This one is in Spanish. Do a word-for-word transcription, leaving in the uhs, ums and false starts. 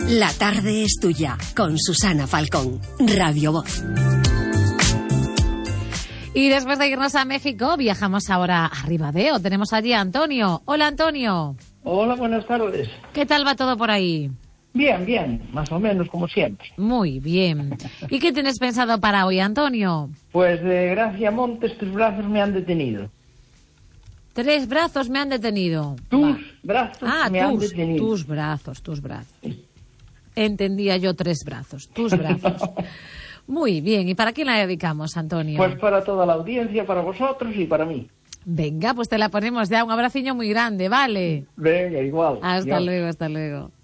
La tarde es tuya, con Susana Falcón, Radio Voz. Y después de irnos a México, viajamos ahora a Ribadeo. Tenemos allí a Antonio. Hola, Antonio. Hola, buenas tardes. ¿Qué tal va todo por ahí? Bien, bien, más o menos como siempre. Muy bien. ¿Y qué tienes pensado para hoy, Antonio? Pues de Gracia Montes, tus brazos me han detenido. Tres brazos me han detenido. Tus Va. brazos ah, me tus, han detenido. Tus brazos, tus brazos. Entendía yo tres brazos, tus brazos. Muy bien, ¿y para quién la dedicamos, Antonio? Pues para toda la audiencia, para vosotros y para mí. Venga, pues te la ponemos ya. Un abraciño muy grande, ¿vale? Venga, igual. Hasta Dios. luego, hasta luego.